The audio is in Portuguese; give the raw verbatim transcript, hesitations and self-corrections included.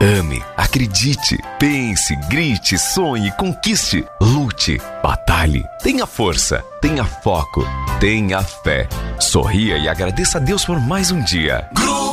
Ame, acredite, pense, grite, sonhe, conquiste, lute, batalhe, tenha força, tenha foco, tenha fé. Sorria e agradeça a Deus por mais um dia.